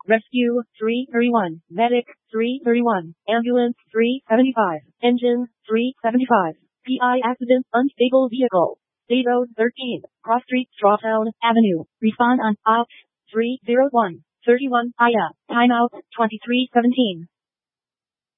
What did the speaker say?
Rescue 331. Medic 331. Ambulance 375. Engine 375. PI accident unstable vehicle. State Road 13. Cross Street Strawtown Avenue. Respond on OPS 301. 31 IA. Timeout 2317.